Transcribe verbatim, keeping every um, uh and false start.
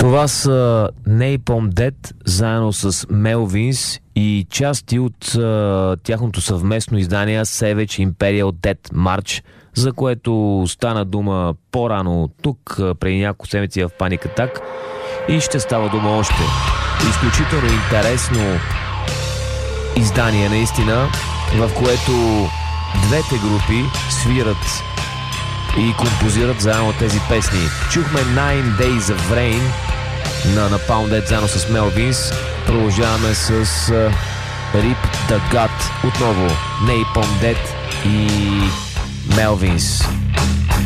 Това са Napalm Death заедно с Melvins и части от а, тяхното съвместно издание Savage Imperial Death March, за което стана дума по-рано тук, преди няколко седмици в Panic Attack, и ще става дума още. Изключително интересно издание наистина, в което двете групи свират и композират заедно тези песни. Чухме Nine Days of Rain на Napalm Death заедно с Melvins. Продължаваме с uh, Rip the God, отново Napalm Death и Melvins.